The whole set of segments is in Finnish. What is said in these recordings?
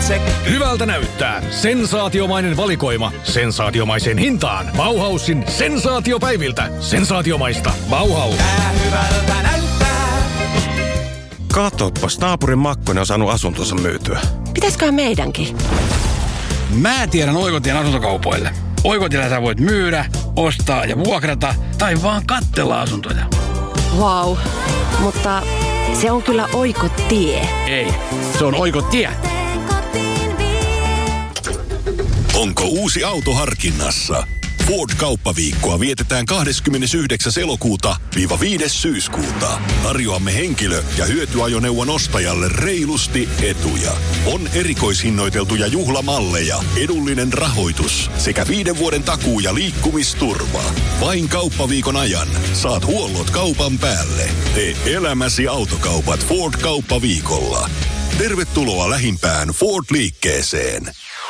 Hyvältä näyttää. Sensaatiomainen valikoima. Sensaatiomaiseen hintaan. Bauhausin sensaatiopäiviltä. Sensaatiomaista. Bauhaus. Hyvältä näyttää. Katoppas, naapurin Makkonen on saanut asuntonsa myytyä. Pitäisköhän meidänkin? Mä tiedän Oikotien asuntokaupoille. Oikotiellä sä voit myydä, ostaa ja vuokrata tai vaan katsella asuntoja. Vau, mutta se on kyllä Oikotie. Ei, se on Oikotie. Onko uusi auto harkinnassa? Ford-kauppaviikkoa vietetään 29. elokuuta - 5. syyskuuta. Tarjoamme henkilö- ja hyötyajoneuvon ostajalle reilusti etuja. On erikoishinnoiteltuja juhlamalleja, edullinen rahoitus sekä 5 vuoden takuu- ja liikkumisturva. Vain kauppaviikon ajan saat huollot kaupan päälle. Tee elämäsi autokaupat Ford-kauppaviikolla. Tervetuloa lähimpään Ford-liikkeeseen.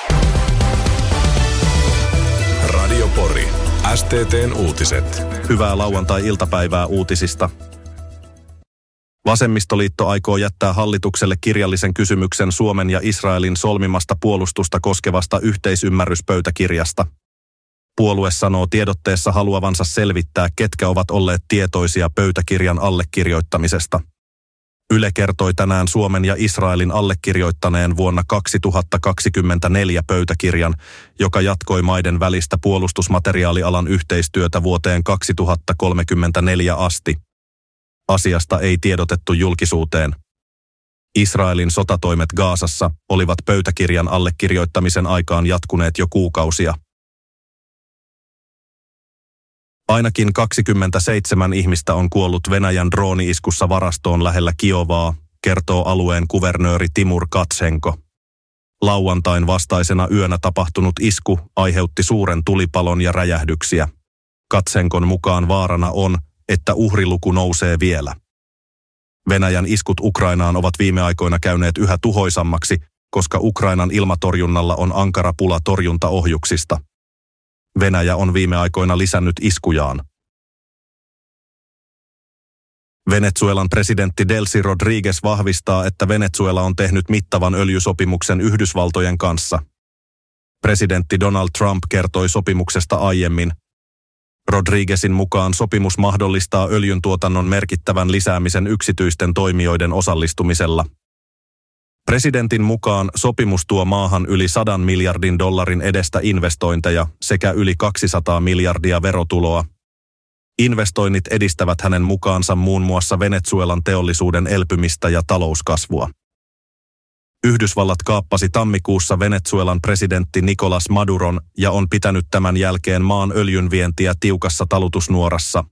Radio Pori. STT:n uutiset. Hyvää lauantai-iltapäivää uutisista. Vasemmistoliitto aikoo jättää hallitukselle kirjallisen kysymyksen Suomen ja Israelin solmimasta puolustusta koskevasta yhteisymmärryspöytäkirjasta. Puolue sanoo tiedotteessa haluavansa selvittää, ketkä ovat olleet tietoisia pöytäkirjan allekirjoittamisesta. Yle kertoi tänään Suomen ja Israelin allekirjoittaneen vuonna 2024 pöytäkirjan, joka jatkoi maiden välistä puolustusmateriaalialan yhteistyötä vuoteen 2034 asti. Asiasta ei tiedotettu julkisuuteen. Israelin sotatoimet Gazassa olivat pöytäkirjan allekirjoittamisen aikaan jatkuneet jo kuukausia. Ainakin 27 ihmistä on kuollut Venäjän drooni-iskussa varastoon lähellä Kiovaa, kertoo alueen kuvernööri Timur Katsenko. Lauantain vastaisena yönä tapahtunut isku aiheutti suuren tulipalon ja räjähdyksiä. Katsenkon mukaan vaarana on, että uhriluku nousee vielä. Venäjän iskut Ukrainaan ovat viime aikoina käyneet yhä tuhoisammaksi, koska Ukrainan ilmatorjunnalla on ankara pula torjuntaohjuksista. Venäjä on viime aikoina lisännyt iskujaan. Venezuelan presidentti Delcy Rodríguez vahvistaa, että Venezuela on tehnyt mittavan öljysopimuksen Yhdysvaltojen kanssa. Presidentti Donald Trump kertoi sopimuksesta aiemmin. Rodríguezin mukaan sopimus mahdollistaa öljyntuotannon merkittävän lisäämisen yksityisten toimijoiden osallistumisella. Presidentin mukaan sopimus tuo maahan yli 100 miljardin dollarin edestä investointeja sekä yli 200 miljardia verotuloa. Investoinnit edistävät hänen mukaansa muun muassa Venezuelan teollisuuden elpymistä ja talouskasvua. Yhdysvallat kaappasi tammikuussa Venezuelan presidentti Nicolás Maduron ja on pitänyt tämän jälkeen maan öljynvientiä tiukassa talutusnuorassa.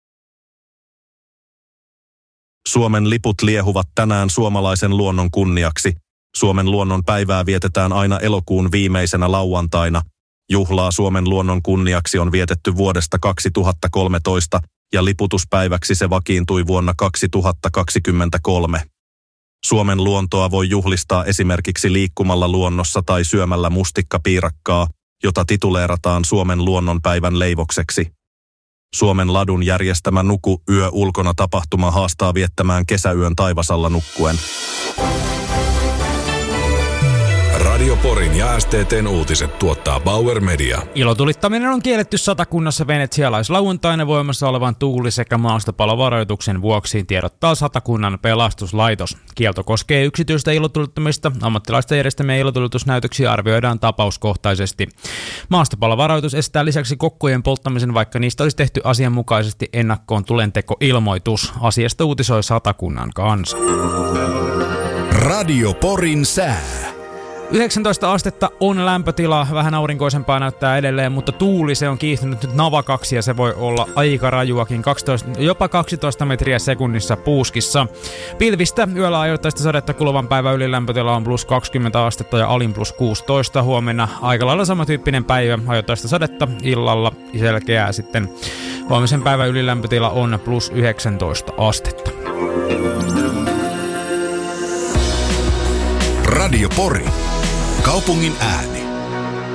Suomen liput liehuvat tänään suomalaisen luonnon kunniaksi. Suomen luonnon päivää vietetään aina elokuun viimeisenä lauantaina. Juhlaa Suomen luonnon kunniaksi on vietetty vuodesta 2013 ja liputuspäiväksi se vakiintui vuonna 2023. Suomen luontoa voi juhlistaa esimerkiksi liikkumalla luonnossa tai syömällä mustikkapiirakkaa, jota tituleerataan Suomen luonnonpäivän leivokseksi. Suomen Ladun järjestämä Nuku yö ulkona -tapahtuma haastaa viettämään kesäyön taivasalla nukkuen. Radio Porin ja STT:n uutiset tuottaa Bauer Media. Ilotulittaminen on kielletty Satakunnassa venetsialaislauantaina voimassa olevan tuuli- sekä maastopalovaroituksen vuoksi, tiedottaa Satakunnan pelastuslaitos. Kielto koskee yksityistä ilotulittamista. Ammattilaisten järjestämiä ilotulitusnäytöksiä arvioidaan tapauskohtaisesti. Maastopalovaroitus estää lisäksi kokkujen polttamisen, vaikka niistä olisi tehty asianmukaisesti ennakkoon tulentekoilmoitus. Asiasta uutisoi Satakunnan Kansa. Radio Porin sää. 19 astetta on lämpötila, vähän aurinkoisempaa näyttää edelleen, mutta tuuli se on kiihtynyt nyt navakaksi ja se voi olla aika rajuakin, jopa 12 metriä sekunnissa puuskissa. Pilvistä yöllä ajoittaista sadetta, kuluvan päivän ylilämpötila on plus 20 astetta ja alin plus 16. Huomenna aika lailla samantyyppinen päivä, ajoittaista sadetta, illalla selkeää sitten. Huomisen päivän ylilämpötila on plus 19 astetta. Radio Pori. Kaupungin ääni.